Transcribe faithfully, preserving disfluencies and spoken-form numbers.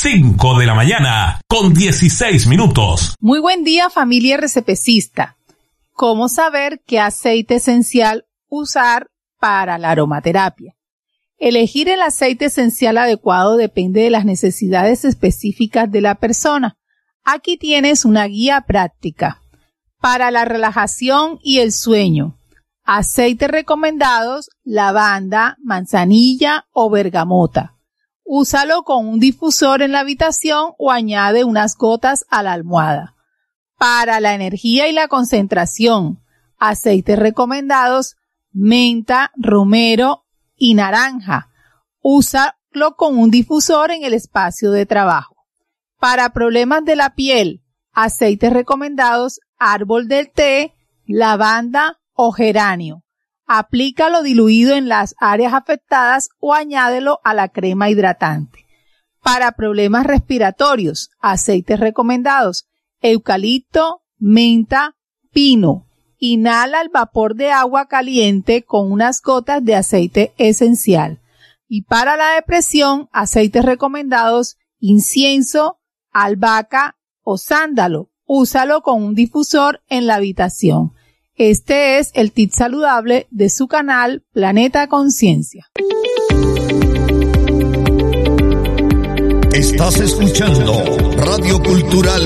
cinco de la mañana, con dieciséis minutos. Muy buen día, familia RCPcista. ¿Cómo saber qué aceite esencial usar para la aromaterapia? Elegir el aceite esencial adecuado depende de las necesidades específicas de la persona. Aquí tienes una guía práctica. Para la relajación y el sueño, aceites recomendados: lavanda, manzanilla o bergamota. Úsalo con un difusor en la habitación o añade unas gotas a la almohada. Para la energía y la concentración, aceites recomendados: menta, romero y naranja. Úsalo con un difusor en el espacio de trabajo. Para problemas de la piel, aceites recomendados: árbol del té, lavanda o geranio. Aplícalo diluido en las áreas afectadas o añádelo a la crema hidratante. Para problemas respiratorios, aceites recomendados: eucalipto, menta, pino. Inhala el vapor de agua caliente con unas gotas de aceite esencial. Y para la depresión, aceites recomendados: incienso, albahaca o sándalo. Úsalo con un difusor en la habitación. Este es el tip saludable de su canal Planeta Conciencia. Estás escuchando Radio Cultural